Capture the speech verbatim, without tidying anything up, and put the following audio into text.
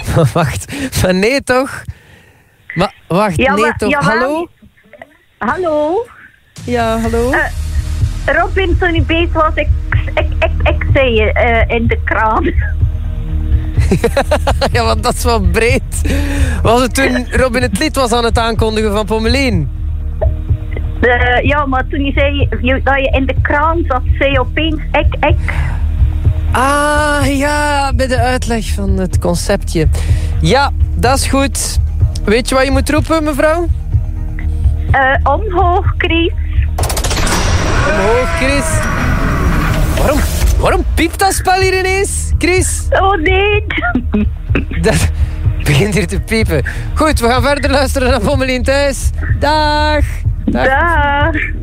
Wacht, maar nee toch? Maar wacht, Ja, nee maar- toch? jawel. Hallo? Hallo? Ja, hallo? Uh, Robin, toen je bezig was, ik, ik, ik, ik zei je uh, in de kraan. Ja, want dat is wel breed. Was het toen Robin het lied was aan het aankondigen van Pommelien? Uh, ja, maar toen je zei je, dat je in de kraan zat, zei je opeens ik, ik. Ah, ja, bij de uitleg van het conceptje. Ja, dat is goed. Weet je wat je moet roepen, mevrouw? Uh, omhoog, Chris. Omhoog, Chris. Waarom, waarom piept dat spel hier ineens, Chris? Oh nee. Dat begint hier te piepen. Goed, we gaan verder luisteren naar Pommelien thuis. Dag. Dag.